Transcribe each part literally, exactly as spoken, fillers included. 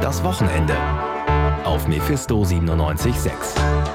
Das Wochenende auf Mephisto siebenundneunzig Komma sechs.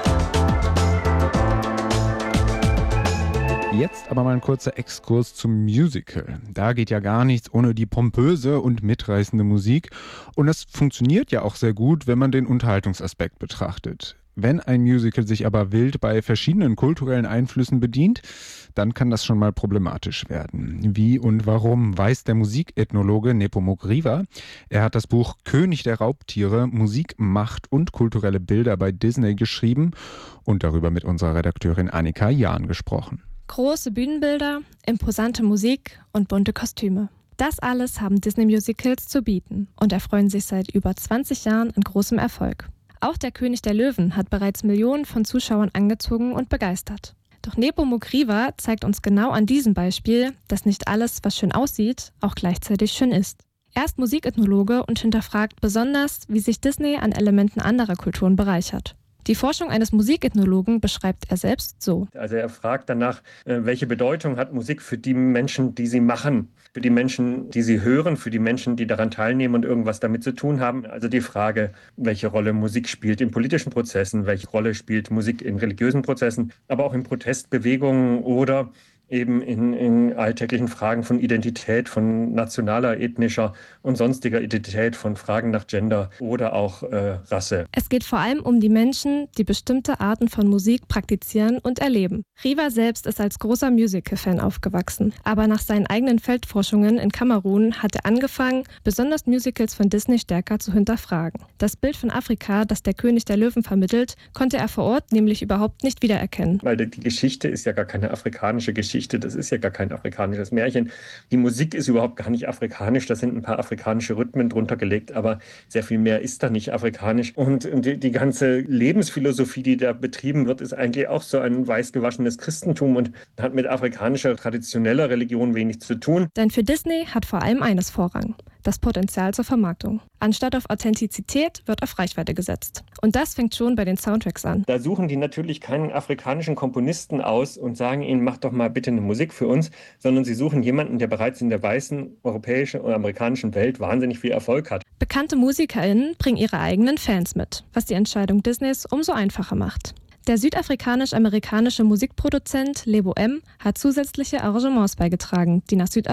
Jetzt aber mal ein kurzer Exkurs zum Musical. Da geht ja gar nichts ohne die pompöse und mitreißende Musik. Und das funktioniert ja auch sehr gut, wenn man den Unterhaltungsaspekt betrachtet. Wenn ein Musical sich aber wild bei verschiedenen kulturellen Einflüssen bedient, dann kann das schon mal problematisch werden. Wie und warum, weiß der Musikethnologe Nepomuk Riva. Er hat das Buch König der Raubtiere, Musik, Macht und kulturelle Bilder bei Disney geschrieben und darüber mit unserer Redakteurin Annika Jahn gesprochen. Große Bühnenbilder, imposante Musik und bunte Kostüme. Das alles haben Disney-Musicals zu bieten und erfreuen sich seit über zwanzig Jahren an großem Erfolg. Auch der König der Löwen hat bereits Millionen von Zuschauern angezogen und begeistert. Doch Nepomuk Riva zeigt uns genau an diesem Beispiel, dass nicht alles, was schön aussieht, auch gleichzeitig schön ist. Er ist Musikethnologe und hinterfragt besonders, wie sich Disney an Elementen anderer Kulturen bereichert. Die Forschung eines Musikethnologen beschreibt er selbst so. Also er fragt danach, welche Bedeutung hat Musik für die Menschen, die sie machen, für die Menschen, die sie hören, für die Menschen, die daran teilnehmen und irgendwas damit zu tun haben. Also die Frage, welche Rolle Musik spielt in politischen Prozessen, welche Rolle spielt Musik in religiösen Prozessen, aber auch in Protestbewegungen oder eben in, in alltäglichen Fragen von Identität, von nationaler, ethnischer und sonstiger Identität, von Fragen nach Gender oder auch äh, Rasse. Es geht vor allem um die Menschen, die bestimmte Arten von Musik praktizieren und erleben. Riva selbst ist als großer Musical-Fan aufgewachsen. Aber nach seinen eigenen Feldforschungen in Kamerun hat er angefangen, besonders Musicals von Disney stärker zu hinterfragen. Das Bild von Afrika, das der König der Löwen vermittelt, konnte er vor Ort nämlich überhaupt nicht wiedererkennen. Weil die Geschichte ist ja gar keine afrikanische Geschichte. Das ist ja gar kein afrikanisches Märchen. Die Musik ist überhaupt gar nicht afrikanisch. Da sind ein paar afrikanische Rhythmen drunter gelegt, aber sehr viel mehr ist da nicht afrikanisch. Und die, die ganze Lebensphilosophie, die da betrieben wird, ist eigentlich auch so ein weißgewaschenes Christentum und hat mit afrikanischer, traditioneller Religion wenig zu tun. Denn für Disney hat vor allem eines Vorrang: das Potenzial zur Vermarktung. Anstatt auf Authentizität wird auf Reichweite gesetzt. Und das fängt schon bei den Soundtracks an. Da suchen die natürlich keinen afrikanischen Komponisten aus und sagen ihnen, mach doch mal bitte eine Musik für uns, sondern sie suchen jemanden, der bereits in der weißen europäischen oder amerikanischen Welt wahnsinnig viel Erfolg hat. Bekannte MusikerInnen bringen ihre eigenen Fans mit, was die Entscheidung Disneys umso einfacher macht. Der südafrikanisch-amerikanische Musikproduzent Lebo M hat zusätzliche Arrangements beigetragen, die nach Südafrika